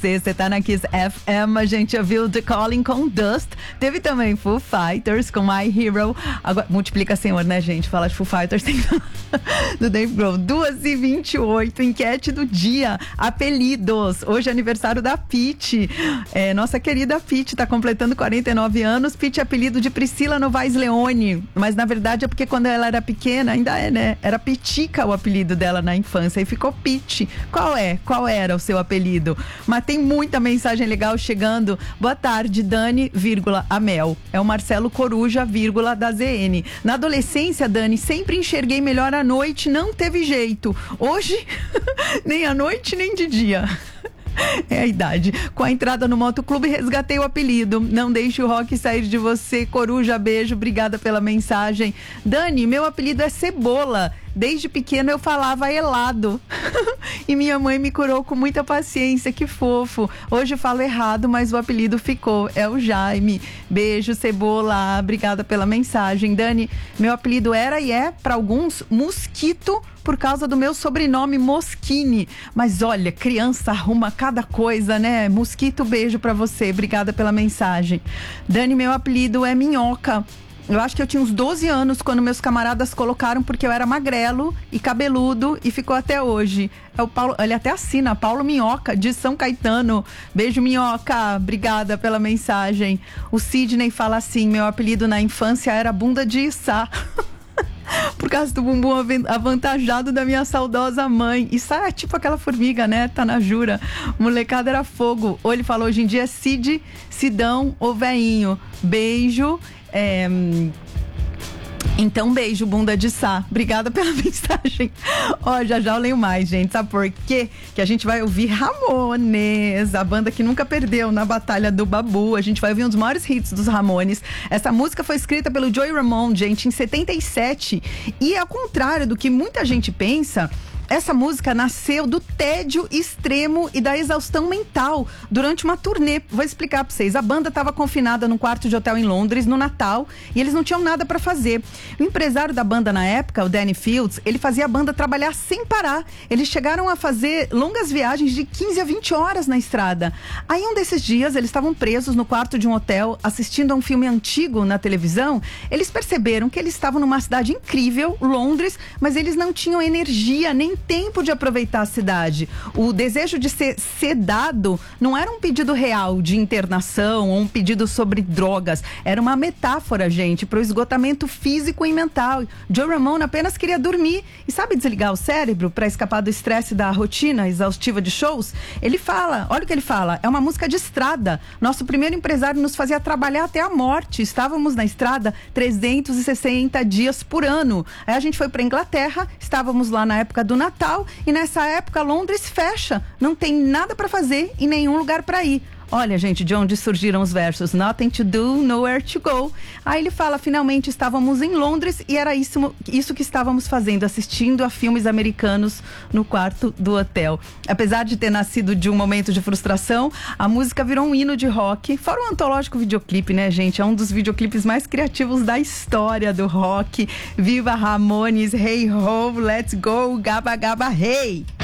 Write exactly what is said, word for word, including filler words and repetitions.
você. Você tá na Kiss F M. A gente ouviu The Calling com Dust. Teve também Foo Fighters com My Hero. Agora, multiplica senhor, né, gente? Fala de Foo Fighters tem do Dave Grohl. duas e vinte e oito, enquete do dia. Apelidos. Hoje é aniversário da Pitty. É, nossa querida Pitty tá completando quarenta e nove anos. Pitty é apelido de Priscila Novaes Leone. Mas na verdade é porque quando ela era pequena, ainda é, né? Era Pitica o apelido dela na infância e ficou Pitty. Qual é? Qual era o seu apelido? Mas tem muita mensagem legal chegando. Boa tarde, Dani, vírgula, Amel. É o Marcelo Coruja, vírgula, da Z N. Na adolescência, Dani, sempre enxerguei melhor à noite, não teve jeito. Hoje, nem à noite, nem de dia. É a idade. Com a entrada no motoclube, resgatei o apelido. Não deixe o rock sair de você. Coruja, beijo. Obrigada pela mensagem. Dani, meu apelido é Cebola. Desde pequeno eu falava helado. E minha mãe me curou com muita paciência. Que fofo. Hoje eu falo errado, mas o apelido ficou. É o Jaime. Beijo, Cebola. Obrigada pela mensagem. Dani, meu apelido era e é, para alguns, Mosquito, por causa do meu sobrenome Moschini. Mas olha, criança arruma cada coisa, né? Mosquito, beijo pra você. Obrigada pela mensagem. Dani, meu apelido é Minhoca. Eu acho que eu tinha uns doze anos quando meus camaradas colocaram porque eu era magrelo e cabeludo e ficou até hoje. É o Paulo, ele até assina, Paulo Minhoca, de São Caetano. Beijo, Minhoca. Obrigada pela mensagem. O Sidney fala assim, meu apelido na infância era Bunda de Içá. Por causa do bumbum avantajado da minha saudosa mãe. Isso é tipo aquela formiga, né? Tá na jura. Molecada era fogo. Ou ele falou, hoje em dia é Cid, Sidão ou Veinho. Beijo. É... Então, beijo, bunda de Sá. Obrigada pela mensagem. Ó, já já eu leio mais, gente. Sabe por quê? Que a gente vai ouvir Ramones, a banda que nunca perdeu na Batalha do Babu. A gente vai ouvir um dos maiores hits dos Ramones. Essa música foi escrita pelo Joey Ramone, gente, em setenta e sete. E ao contrário do que muita gente pensa, essa música nasceu do tédio extremo e da exaustão mental durante uma turnê. Vou explicar pra vocês. A banda estava confinada num quarto de hotel em Londres no Natal e eles não tinham nada pra fazer. O empresário da banda na época, o Danny Fields, ele fazia a banda trabalhar sem parar. Eles chegaram a fazer longas viagens de quinze a vinte horas na estrada. Aí um desses dias eles estavam presos no quarto de um hotel assistindo a um filme antigo na televisão. Eles perceberam que eles estavam numa cidade incrível, Londres, mas eles não tinham energia nem tempo de aproveitar a cidade. O desejo de ser sedado não era um pedido real de internação ou um pedido sobre drogas, era uma metáfora, gente, para o esgotamento físico e mental. Joe Ramone apenas queria dormir e sabe desligar o cérebro para escapar do estresse da rotina exaustiva de shows? Ele fala, olha o que ele fala, é uma música de estrada. Nosso primeiro empresário nos fazia trabalhar até a morte, estávamos na estrada trezentos e sessenta dias por ano. Aí a gente foi para Inglaterra, estávamos lá na época do Natal e nessa época Londres fecha, não tem nada para fazer e nenhum lugar para ir. Olha, gente, de onde surgiram os versos Nothing to do, nowhere to go. Aí ele fala, finalmente estávamos em Londres e era isso, isso que estávamos fazendo, assistindo a filmes americanos no quarto do hotel. Apesar de ter nascido de um momento de frustração, a música virou um hino de rock, fora um antológico videoclipe, né, gente? É um dos videoclipes mais criativos da história do rock. Viva Ramones, hey ho, let's go, gaba gaba hey!